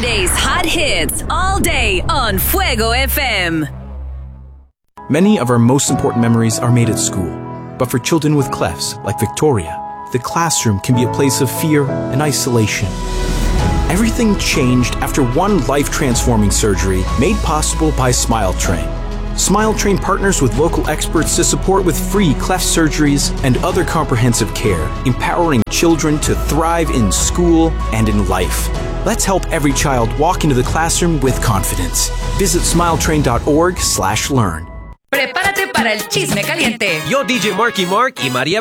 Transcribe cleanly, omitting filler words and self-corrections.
Today's hot hits all day on Fuego FM. Many of our most important memories are made at school. But for children with clefts, like Victoria, the classroom can be a place of fear and isolation. Everything changed after one life-transforming surgery made possible by Smile Train. Smile Train partners with local experts to support with free cleft surgeries and other comprehensive care, empowering children to thrive in school and in life. Let's help every child walk into the classroom with confidence. Visit smiletrain.org/learn. Prepárate para el chisme caliente. Yo, DJ Marky Mark y María